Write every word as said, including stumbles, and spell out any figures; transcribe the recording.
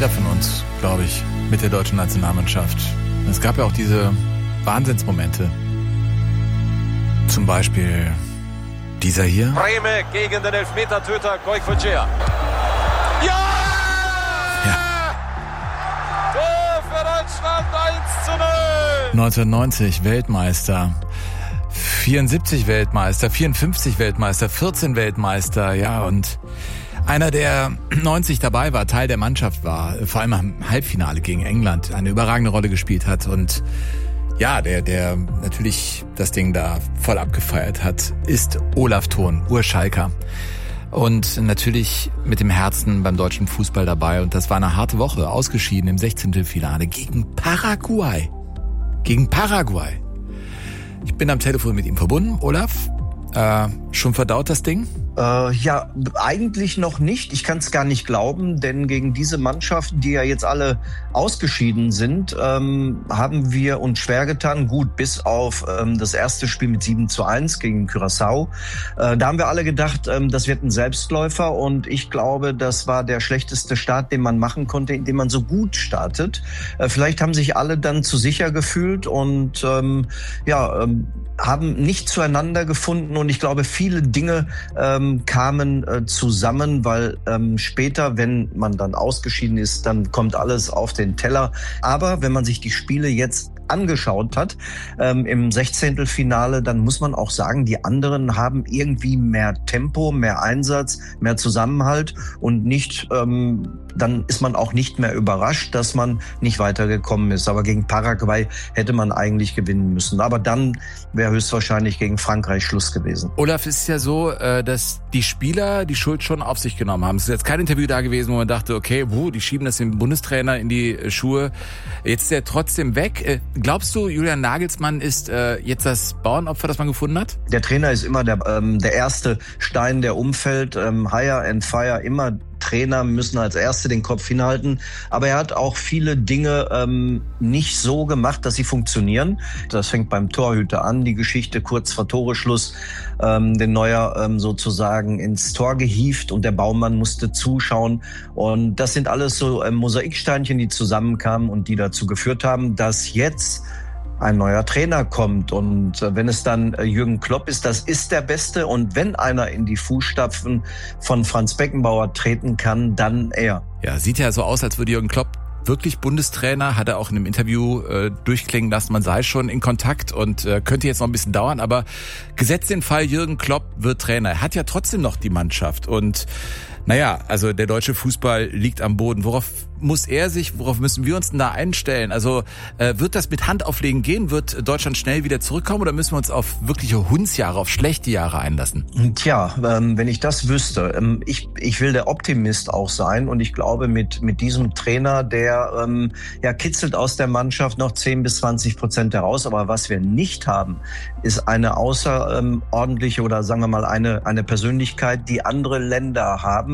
jeder von uns, glaube ich, mit der deutschen Nationalmannschaft. Es gab ja auch diese Wahnsinnsmomente. Zum Beispiel dieser hier. Brehme gegen den Elfmetertöter Goicoechea. Ja! Ja. Tor für Deutschland, eins zu null. neunzehnhundertneunzig Weltmeister. vierundsiebzig Weltmeister, vierundfünfzig Weltmeister, vierzehn Weltmeister, ja, und einer, der neunzig dabei war, Teil der Mannschaft war, vor allem im Halbfinale gegen England eine überragende Rolle gespielt hat und ja, der, der natürlich das Ding da voll abgefeiert hat, ist Olaf Thon, Urschalker. Und natürlich mit dem Herzen beim deutschen Fußball dabei. Und das war eine harte Woche, ausgeschieden im Sechzehntelfinale gegen Paraguay. Gegen Paraguay. Ich bin am Telefon mit ihm verbunden. Olaf, äh, schon verdaut das Ding? Äh, ja, eigentlich noch nicht. Ich kann es gar nicht glauben, denn gegen diese Mannschaften, die ja jetzt alle ausgeschieden sind, ähm, haben wir uns schwer getan. Gut, bis auf ähm, das erste Spiel mit sieben zu eins gegen Curaçao. Äh, da haben wir alle gedacht, ähm, das wird ein Selbstläufer und ich glaube, das war der schlechteste Start, den man machen konnte, indem man so gut startet. Äh, vielleicht haben sich alle dann zu sicher gefühlt und ähm, ja, ähm, haben nicht zueinander gefunden und ich glaube, viele Dinge ähm, kamen äh, zusammen, weil ähm, später, wenn man dann ausgeschieden ist, dann kommt alles auf den Teller. Aber wenn man sich die Spiele jetzt angeschaut hat ähm, im Sechzehntelfinale, dann muss man auch sagen, die anderen haben irgendwie mehr Tempo, mehr Einsatz, mehr Zusammenhalt und nicht, ähm, dann ist man auch nicht mehr überrascht, dass man nicht weitergekommen ist. Aber gegen Paraguay hätte man eigentlich gewinnen müssen. Aber dann wäre höchstwahrscheinlich gegen Frankreich Schluss gewesen. Olaf, es ist ja so, dass die Spieler die Schuld schon auf sich genommen haben. Es ist jetzt kein Interview da gewesen, wo man dachte, okay, wuh, die schieben das dem Bundestrainer in die Schuhe. Jetzt ist er trotzdem weg. Glaubst du, Julian Nagelsmann ist äh, jetzt das Bauernopfer, das man gefunden hat? Der Trainer ist immer der, ähm, der erste Stein, der umfällt. Ähm, hire and fire, immer Trainer müssen als Erste den Kopf hinhalten. Aber er hat auch viele Dinge ähm, nicht so gemacht, dass sie funktionieren. Das fängt beim Torhüter an, die Geschichte kurz vor Toreschluss, ähm, den Neuer ähm, sozusagen ins Tor gehievt und der Baumann musste zuschauen. Und das sind alles so ähm, Mosaiksteinchen, die zusammenkamen und die dazu geführt haben, dass jetzt ein neuer Trainer kommt und äh, wenn es dann äh, Jürgen Klopp ist, das ist der Beste und wenn einer in die Fußstapfen von Franz Beckenbauer treten kann, dann er. Ja, sieht ja so aus, als würde Jürgen Klopp wirklich Bundestrainer, hat er auch in einem Interview äh, durchklingen lassen, man sei schon in Kontakt und äh, könnte jetzt noch ein bisschen dauern, aber gesetzt den Fall, Jürgen Klopp wird Trainer. Er hat ja trotzdem noch die Mannschaft und naja, also der deutsche Fußball liegt am Boden. Worauf muss er sich, worauf müssen wir uns denn da einstellen? Also äh, wird das mit Handauflegen gehen? Wird Deutschland schnell wieder zurückkommen oder müssen wir uns auf wirkliche Hundsjahre, auf schlechte Jahre einlassen? Tja, ähm, wenn ich das wüsste. Ähm, ich, ich will der Optimist auch sein und ich glaube mit, mit diesem Trainer, der ähm, ja, kitzelt aus der Mannschaft noch zehn bis zwanzig Prozent heraus. Aber was wir nicht haben, ist eine außerordentliche oder sagen wir mal eine, eine Persönlichkeit, die andere Länder haben.